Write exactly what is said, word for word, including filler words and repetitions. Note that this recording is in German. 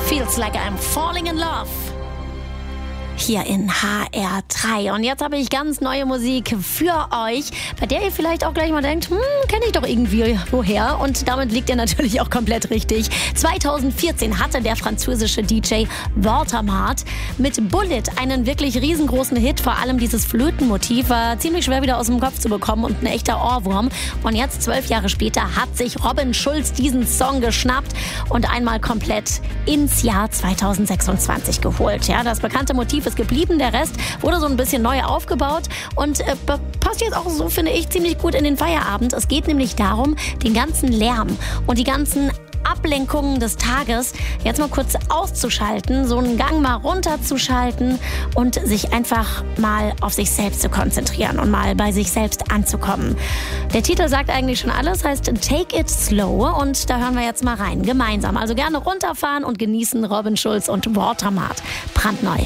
Feels like I'm falling in love. Hier in H R drei. Und jetzt habe ich ganz neue Musik für euch, bei der ihr vielleicht auch gleich mal denkt, hm, kenne ich doch irgendwie woher. Und damit liegt ihr natürlich auch komplett richtig. zweitausendvierzehn hatte der französische D J Watermart mit Bullet einen wirklich riesengroßen Hit. Vor allem dieses Flötenmotiv war ziemlich schwer wieder aus dem Kopf zu bekommen und ein echter Ohrwurm. Und jetzt, zwölf Jahre später, hat sich Robin Schulz diesen Song geschnappt und einmal komplett ins Jahr zweitausendsechsundzwanzig geholt. Ja, das bekannte Motiv ist geblieben, der Rest wurde so ein bisschen neu aufgebaut und äh, passt jetzt auch so, finde ich, ziemlich gut in den Feierabend. Es geht nämlich darum, den ganzen Lärm und die ganzen Ablenkungen des Tages jetzt mal kurz auszuschalten, so einen Gang mal runterzuschalten und sich einfach mal auf sich selbst zu konzentrieren und mal bei sich selbst anzukommen. Der Titel sagt eigentlich schon alles, heißt Take It Slow und da hören wir jetzt mal rein, gemeinsam. Also gerne runterfahren und genießen Robin Schulz und Watermart. Brandneu.